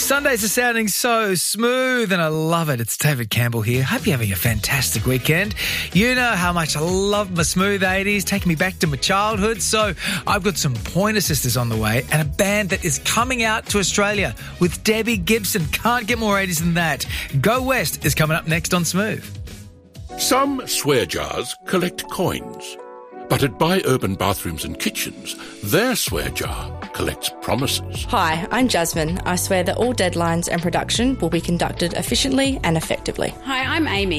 Sundays are sounding so smooth and I love it. It's David Campbell here. Hope you're having a fantastic weekend. You know how much I love my smooth 80s, taking me back to my childhood. So I've got some Pointer Sisters on the way and a band that is coming out to Australia with Debbie Gibson. Can't get more 80s than that. Go West is coming up next on Smooth. Some swear jars collect coins. But at Buy Urban Bathrooms and Kitchens, their swear jar collects promises. Hi, I'm Jasmine. I swear that all deadlines and production will be conducted efficiently and effectively. Hi, I'm Amy.